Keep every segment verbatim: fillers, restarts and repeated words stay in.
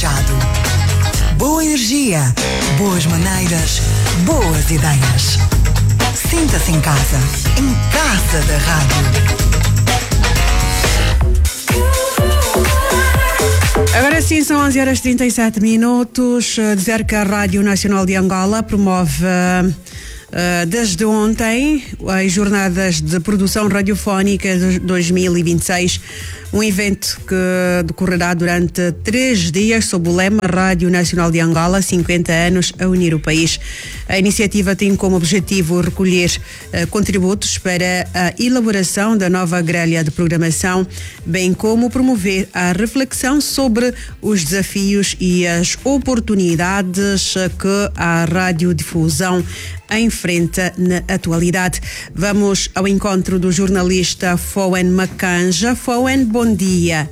Machado. Boa energia, boas maneiras, boas ideias. Sinta-se em casa, em casa da rádio. Agora sim, são onze horas e trinta e sete minutos. Dizer que a Rádio Nacional de Angola promove uh, desde ontem as jornadas de produção radiofónica de dois mil e vinte e seis, um evento que decorrerá durante três dias sob o lema Rádio Nacional de Angola, cinquenta anos a unir o país. A iniciativa tem como objetivo recolher uh, contributos para a elaboração da nova grelha de programação, bem como promover a reflexão sobre os desafios e as oportunidades que a radiodifusão enfrenta na atualidade. Vamos ao encontro do jornalista Fowen Macanja. Fowen, bom dia.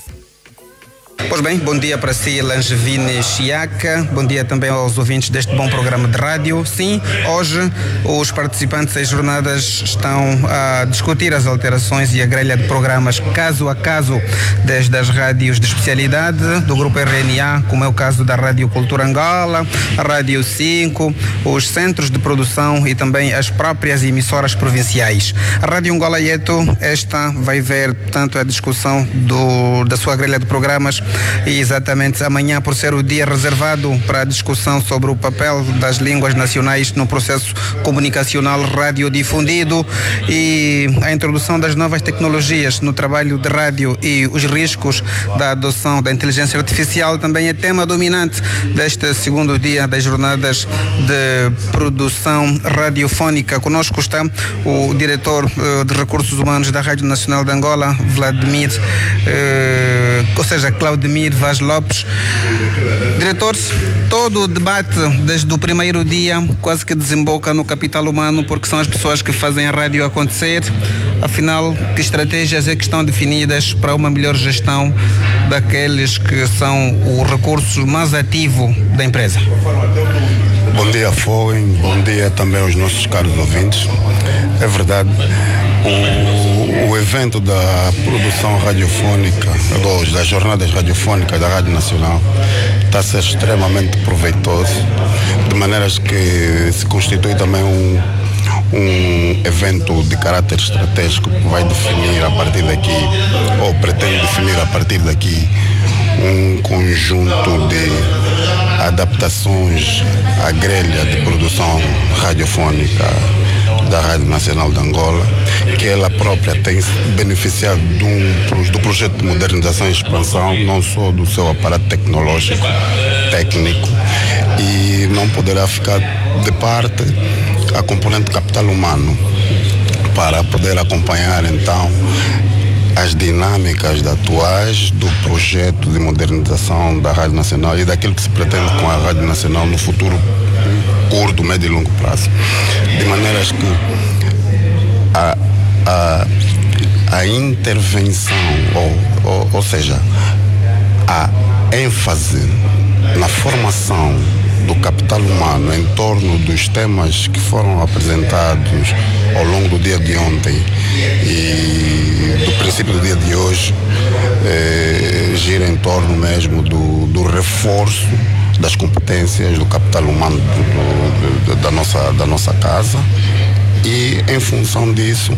Pois bem, bom dia para si, Langevine Chiaca. Bom dia também aos ouvintes deste bom programa de rádio. Sim, hoje os participantes das jornadas estão a discutir as alterações e a grelha de programas caso a caso, desde as rádios de especialidade do Grupo R N A, como é o caso da Rádio Cultura Angola, a Rádio cinco, os centros de produção e também as próprias emissoras provinciais. A Rádio Angola Yeto, esta vai ver, portanto, a discussão do, da sua grelha de programas. E exatamente amanhã, por ser o dia reservado para a discussão sobre o papel das línguas nacionais no processo comunicacional radiodifundido e a introdução das novas tecnologias no trabalho de rádio e os riscos da adoção da inteligência artificial também é tema dominante deste segundo dia das jornadas de produção radiofónica. Conosco está o diretor uh, de Recursos Humanos da Rádio Nacional de Angola, Vladimir, uh, ou seja, Claudemir Vaz Lopes. Diretor, todo o debate desde o primeiro dia quase que desemboca no capital humano, porque são as pessoas que fazem a rádio acontecer. Afinal, que estratégias é que estão definidas para uma melhor gestão daqueles que são o recurso mais ativo da empresa? Bom dia, Fowen. Bom dia também aos nossos caros ouvintes. É verdade, o, o evento da produção radiofónica, dos, das jornadas radiofónicas da Rádio Nacional, está a ser extremamente proveitoso, de maneiras que se constitui também um, um evento de caráter estratégico que vai definir a partir daqui, ou pretende definir a partir daqui, um conjunto de adaptações à grelha de produção radiofónica da Rádio Nacional de Angola, que ela própria tem beneficiado de um, do projeto de modernização e expansão, não só do seu aparato tecnológico, técnico, e não poderá ficar de parte a componente capital humano para poder acompanhar então as dinâmicas atuais do projeto de modernização da Rádio Nacional e daquilo que se pretende com a Rádio Nacional no futuro curto, médio e longo prazo. De maneiras que a, a, a intervenção, ou, ou, ou seja, a ênfase na formação do capital humano em torno dos temas que foram apresentados ao longo do dia de ontem e do princípio do dia de hoje eh, gira em torno mesmo do, do reforço das competências do capital humano do, do, da, nossa, da nossa casa, e em função disso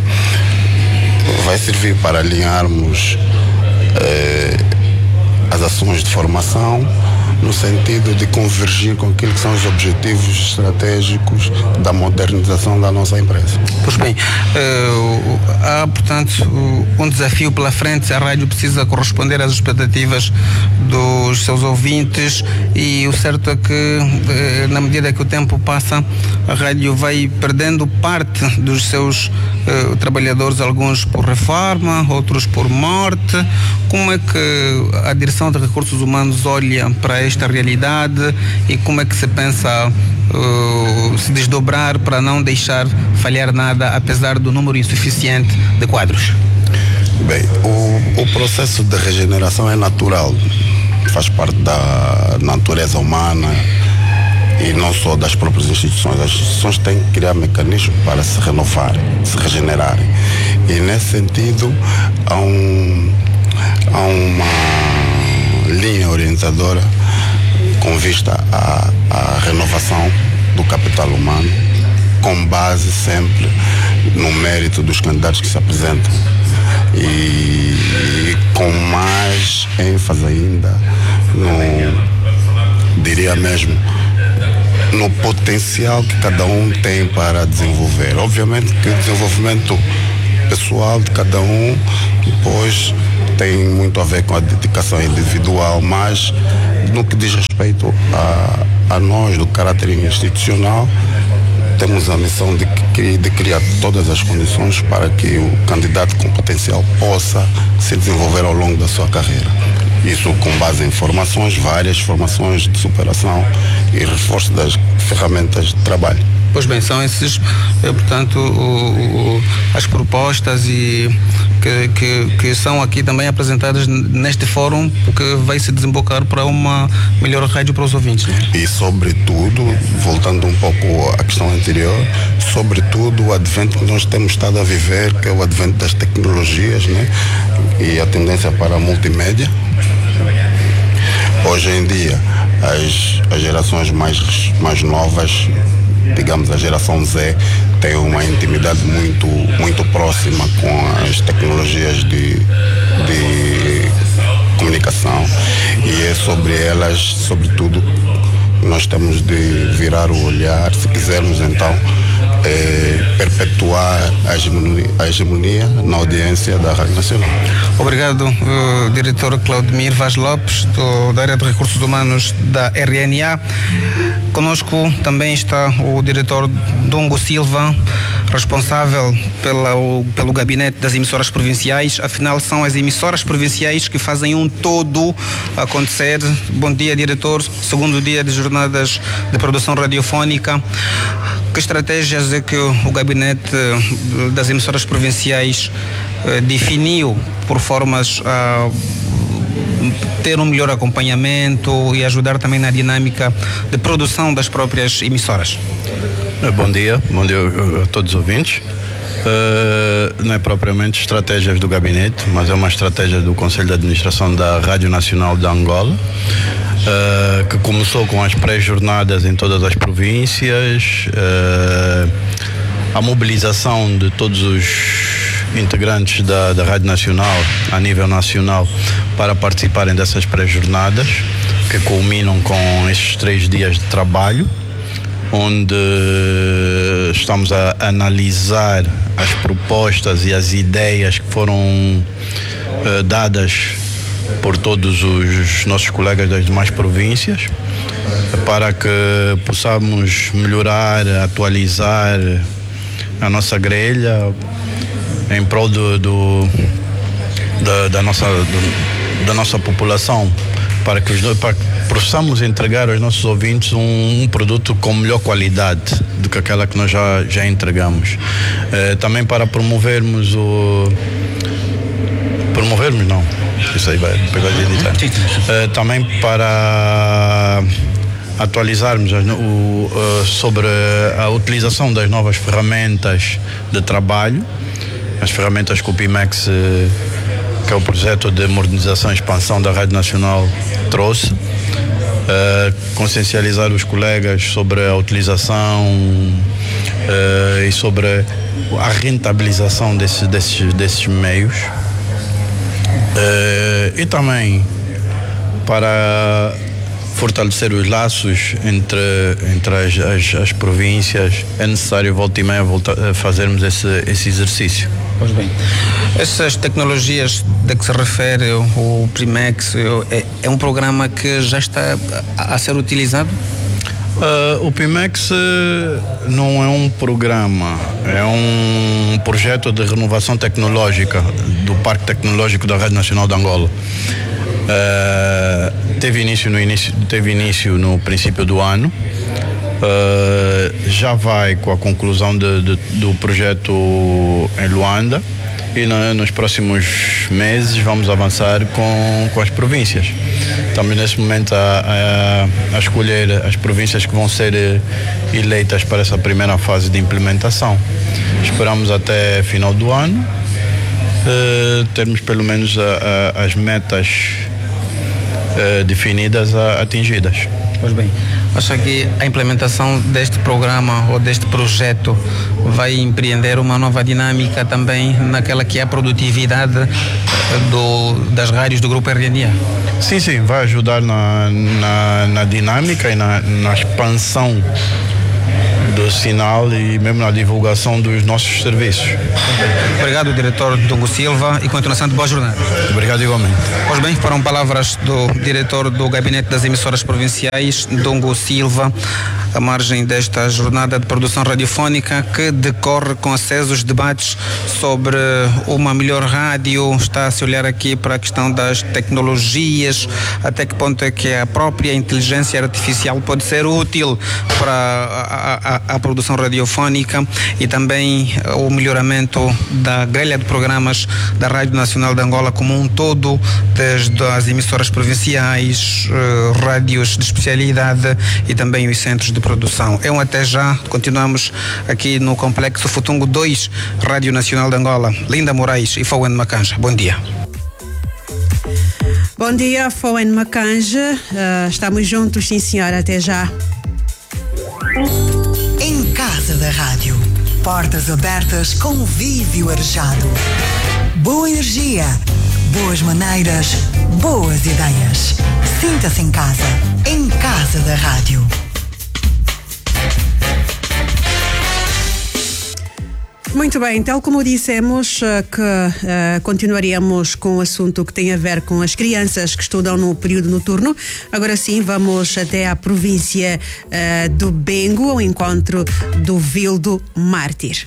vai servir para alinharmos eh, as ações de formação no sentido de convergir com aquilo que são os objetivos estratégicos da modernização da nossa empresa. Pois bem, uh, há, portanto, um desafio pela frente. A rádio precisa corresponder às expectativas dos seus ouvintes, e o certo é que, uh, na medida que o tempo passa, a rádio vai perdendo parte dos seus uh, trabalhadores, alguns por reforma, outros por morte. Como é que a Direção de Recursos Humanos olha para esta realidade e como é que se pensa uh, se desdobrar para não deixar falhar nada, apesar do número insuficiente de quadros? Bem, o, o processo de regeneração é natural, faz parte da natureza humana e não só das próprias instituições. As instituições têm que criar mecanismos para se renovar, se regenerarem. E nesse sentido há, um, há uma linha orientadora com vista à, à renovação do capital humano, com base sempre no mérito dos candidatos que se apresentam e, e com mais ênfase ainda no, diria mesmo, no potencial que cada um tem para desenvolver. Obviamente que o desenvolvimento pessoal de cada um depois tem muito a ver com a dedicação individual, mas no que diz respeito a, a nós, do caráter institucional, temos a missão de, de criar todas as condições para que o candidato com potencial possa se desenvolver ao longo da sua carreira. Isso com base em formações, várias formações de superação e reforço das ferramentas de trabalho. Pois bem, são esses, é, portanto, o, o, as propostas e que, que, que são aqui também apresentadas neste fórum, porque vai se desembocar para uma melhor rádio para os ouvintes, né? E sobretudo, voltando um pouco à questão anterior, sobretudo o advento que nós temos estado a viver, que é o advento das tecnologias, né? E a tendência para a multimédia. Hoje em dia, as, as gerações mais, mais novas, digamos a geração Z, tem uma intimidade muito, muito próxima com as tecnologias de, de comunicação, e é sobre elas, sobretudo, nós temos de virar o olhar, se quisermos então é, perpetuar a hegemonia, a hegemonia na audiência da Rádio Nacional. Obrigado, uh, diretor Claudemir Vaz Lopes, do, da área de Recursos Humanos da R N A. Conosco também está o diretor Dongo Silva, responsável pela, o, pelo gabinete das emissoras provinciais. Afinal, são as emissoras provinciais que fazem um todo acontecer. Bom dia, diretor. Segundo dia de jornadas de produção radiofónica. Que estratégias é que o gabinete das emissoras provinciais eh, definiu por formas a ter um melhor acompanhamento e ajudar também na dinâmica de produção das próprias emissoras? Bom dia, bom dia a todos os ouvintes. Uh, não é propriamente estratégias do gabinete, mas é uma estratégia do Conselho de Administração da Rádio Nacional de Angola, uh, que começou com as pré-jornadas em todas as províncias, uh, a mobilização de todos os integrantes da, da Rádio Nacional a nível nacional para participarem dessas pré-jornadas, que culminam com esses três dias de trabalho, onde estamos a analisar as propostas e as ideias que foram uh, dadas por todos os nossos colegas das demais províncias, para que possamos melhorar, atualizar a nossa grelha em prol do, do, da, da, nossa, do, da nossa população, para que, os, para que possamos entregar aos nossos ouvintes um, um produto com melhor qualidade do que aquela que nós já, já entregamos. Eh, também para promovermos o... Promovermos, não. Isso aí vai pegar de editar. Eh, também para atualizarmos o, o, sobre a utilização das novas ferramentas de trabalho, as ferramentas que o Pimex, que é o projeto de modernização e expansão da Rádio Nacional, trouxe. Uh, consciencializar os colegas sobre a utilização uh, e sobre a rentabilização desse, desses, desses meios, uh, e também para fortalecer os laços entre, entre as, as, as províncias. É necessário volta e meia volta, fazermos esse, esse exercício. Pois bem, essas tecnologias de que se refere o Pimex é, é um programa que já está a, a ser utilizado? Uh, o Pimex não é um programa, é um projeto de renovação tecnológica do Parque Tecnológico da Rádio Nacional de Angola. Uh, teve início no início, teve início no princípio do ano. Uh, já vai com a conclusão de, de, do projeto em Luanda, e na, nos próximos meses vamos avançar com, com as províncias. Estamos nesse momento a, a, a escolher as províncias que vão ser eleitas para essa primeira fase de implementação. Esperamos até final do ano uh, termos pelo menos a, a, as metas uh, definidas a, atingidas. Pois bem, acha que a implementação deste programa ou deste projeto vai empreender uma nova dinâmica também naquela que é a produtividade do, das rádios do Grupo R N A? Sim, sim, vai ajudar na, na, na dinâmica e na, na expansão do sinal e mesmo na divulgação dos nossos serviços. Obrigado, diretor Dungo Silva, e continuação de boa jornada. Obrigado igualmente. Pois bem, foram palavras do diretor do Gabinete das Emissoras Provinciais, Dungo Silva, à margem desta jornada de produção radiofónica que decorre com acesos debates sobre uma melhor rádio. Está a se olhar aqui para a questão das tecnologias, até que ponto é que a própria inteligência artificial pode ser útil para a, a, a produção radiofónica e também o melhoramento da grelha de programas da Rádio Nacional de Angola como um todo, desde as emissoras provinciais, eh, rádios de especialidade e também os centros de produção. É um até já. Continuamos aqui no Complexo Futungo dois, Rádio Nacional de Angola. Linda Moraes e Fowen Macanja. Bom dia. Bom dia, Fowen Macanja. Uh, estamos juntos, sim senhora, até já. Em Casa da Rádio. Portas abertas, convívio arejado. Boa energia, boas maneiras, boas ideias. Sinta-se em casa. Em Casa da Rádio. Muito bem, tal como dissemos que uh, continuaríamos com o assunto que tem a ver com as crianças que estudam no período noturno. Agora sim, vamos até à província uh, do Bengo, ao encontro do Vildo Mártir.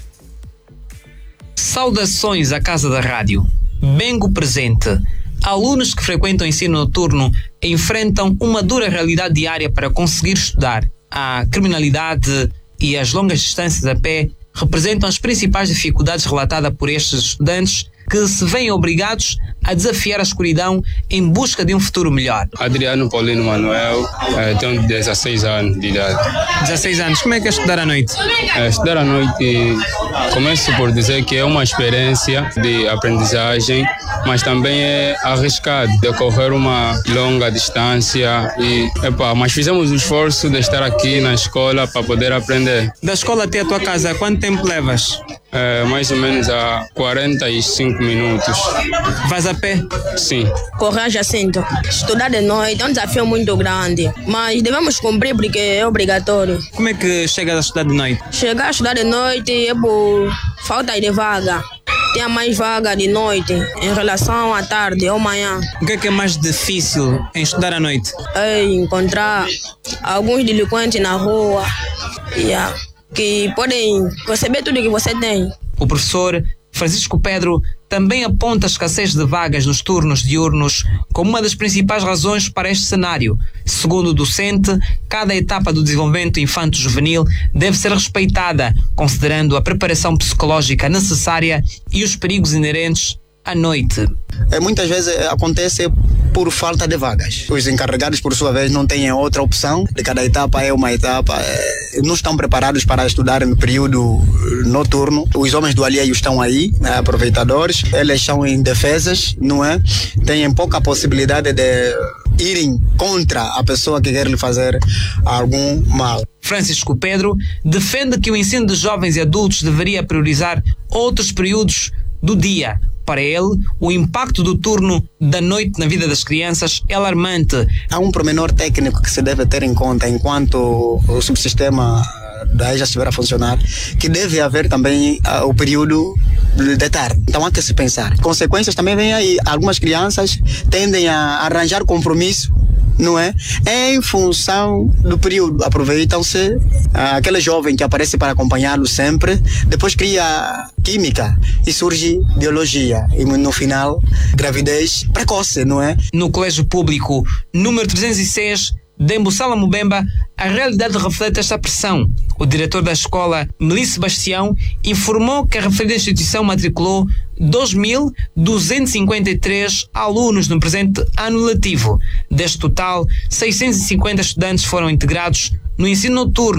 Saudações à Casa da Rádio. Bengo presente. Alunos que frequentam o ensino noturno enfrentam uma dura realidade diária para conseguir estudar. A criminalidade e as longas distâncias a pé representam as principais dificuldades relatadas por estes estudantes que se veem obrigados a desafiar a escuridão em busca de um futuro melhor. Adriano Paulino Manuel, eh, tenho dezesseis anos de idade. dezesseis anos, como é que é estudar à noite? Eh, estudar à noite, começo por dizer que é uma experiência de aprendizagem, mas também é arriscado, decorrer uma longa distância, e, epa, mas fizemos o esforço de estar aqui na escola para poder aprender. Da escola até a tua casa, quanto tempo levas? É, mais ou menos a quarenta e cinco minutos. Vais a pé? Sim. Correr Jacinto. Estudar de noite é um desafio muito grande, mas devemos cumprir porque é obrigatório. Como é que chegas a estudar de noite? Chegar a estudar de noite é por falta de vaga. Tem mais vaga de noite em relação à tarde ou manhã. O que é que é mais difícil em estudar à noite? É encontrar alguns delinquentes na rua. Yeah. Que podem receber tudo que você tem. O professor Francisco Pedro também aponta a escassez de vagas nos turnos diurnos como uma das principais razões para este cenário. Segundo o docente, cada etapa do desenvolvimento infanto-juvenil deve ser respeitada, considerando a preparação psicológica necessária e os perigos inerentes à noite. É, muitas vezes acontece por falta de vagas. Os encarregados, por sua vez, não têm outra opção. De cada etapa é uma etapa. É, não estão preparados para estudar no período noturno. Os homens do alheio estão aí, né, aproveitadores. Eles são indefesas, não é? Têm pouca possibilidade de irem contra a pessoa que quer lhe fazer algum mal. Francisco Pedro defende que o ensino de jovens e adultos deveria priorizar outros períodos do dia. Para ele, o impacto do turno da noite na vida das crianças é alarmante. Há um pormenor técnico que se deve ter em conta enquanto o subsistema da E J A estiver a funcionar, que deve haver também uh, o período de tarde. Então há que se pensar. Consequências também vêm aí. Algumas crianças tendem a arranjar compromisso, não é? Em função do período. Aproveitam-se, ah, aquele jovem que aparece para acompanhá-lo sempre, depois cria química e surge biologia. E no final, gravidez precoce, não é? No Colégio Público número trezentos e seis de Mbussala Mubemba, a realidade reflete esta pressão. O diretor da escola, Melissa Sebastião, informou que a referida instituição matriculou dois mil duzentos e cinquenta e três alunos no presente ano letivo. Deste total, seiscentos e cinquenta estudantes foram integrados no ensino noturno,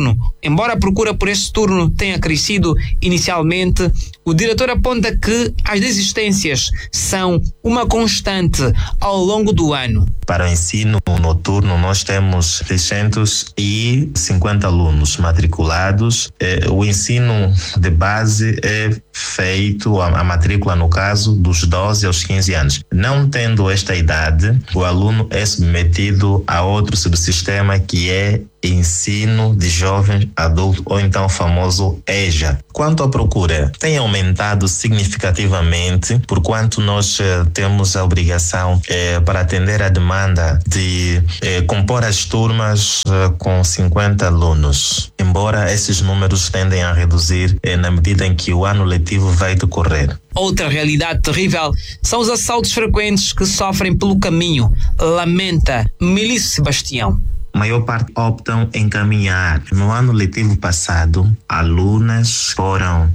Embora a procura por este turno tenha crescido inicialmente, o diretor aponta que as desistências são uma constante ao longo do ano. Para o ensino noturno, nós temos seiscentos e cinquenta alunos matriculados. O ensino de base é feito, a matrícula no caso, dos doze aos quinze anos. Não tendo esta idade, o aluno é submetido a outro subsistema que é ensino de jovem adulto, ou então o famoso E J A. Quanto à procura, tem aumentado significativamente, porquanto nós eh, temos a obrigação eh, para atender a demanda de eh, compor as turmas eh, com cinquenta alunos, embora esses números tendem a reduzir eh, na medida em que o ano letivo vai decorrer. Outra realidade terrível são os assaltos frequentes que sofrem pelo caminho, lamenta Melício Sebastião. A maior parte optam em caminhar. No ano letivo passado, alunas foram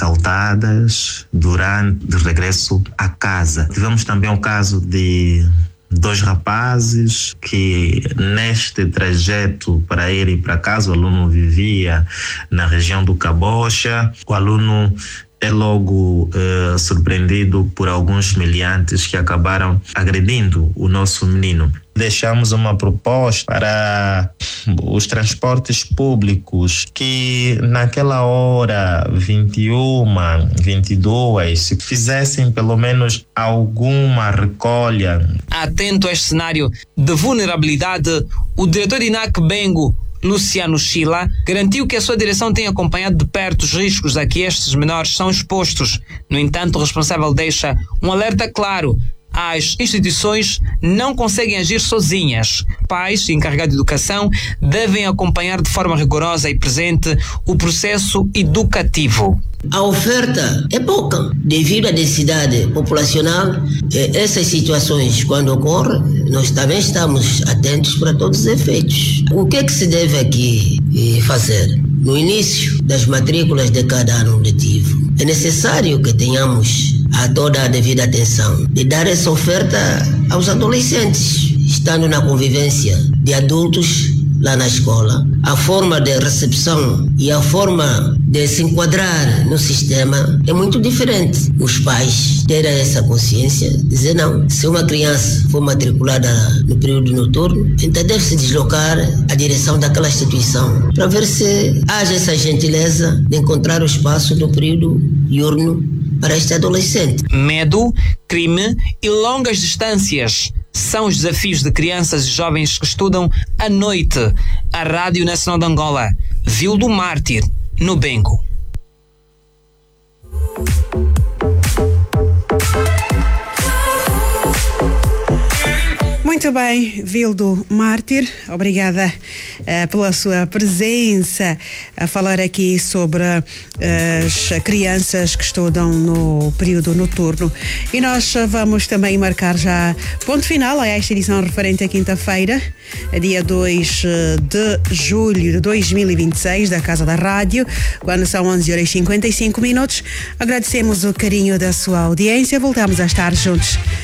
assaltadas durante o regresso à casa. Tivemos também o caso de dois rapazes que, neste trajeto para ir para casa, o aluno vivia na região do Cabocha. O aluno é logo uh, surpreendido por alguns meliantes que acabaram agredindo o nosso menino. Deixamos uma proposta para os transportes públicos que naquela hora, vinte e uma, vinte e duas, se fizessem pelo menos alguma recolha. Atento a este cenário de vulnerabilidade, o diretor de INAC Bengo, Luciano Chila, garantiu que a sua direção tem acompanhado de perto os riscos a que estes menores são expostos. No entanto, o responsável deixa um alerta claro: as instituições não conseguem agir sozinhas. Pais e encarregados de educação devem acompanhar de forma rigorosa e presente o processo educativo. A oferta é pouca devido à densidade populacional. Essas situações, quando ocorrem, nós também estamos atentos para todos os efeitos. O que é que se deve aqui fazer? No início das matrículas de cada ano letivo, é necessário que tenhamos a toda a devida atenção de dar essa oferta aos adolescentes, estando na convivência de adultos lá na escola. A forma de recepção e a forma de se enquadrar no sistema é muito diferente. Os pais terem essa consciência, dizer não, se uma criança for matriculada no período noturno, então deve se deslocar à direção daquela instituição para ver se haja essa gentileza de encontrar o espaço do período diurno para este adolescente. Medo, crime e longas distâncias são os desafios de crianças e jovens que estudam à noite. A Rádio Nacional de Angola viu do mártir no Bengo. Muito bem, Vildo Mártir, obrigada uh, pela sua presença a falar aqui sobre uh, as crianças que estudam no período noturno. E nós vamos também marcar já ponto final a esta edição referente à quinta-feira, dia dois de julho de dois mil e vinte e seis, da Casa da Rádio, quando são onze horas e cinquenta e cinco minutos. Agradecemos o carinho da sua audiência. Voltamos a estar juntos